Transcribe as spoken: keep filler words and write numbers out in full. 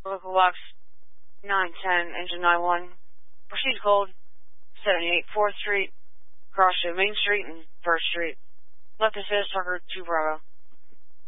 Local box nine ten, engine nine one. Proceed cold, seventy-eight fourth Street, cross to Main Street and First Street. Left assist, Tucker two Bravo.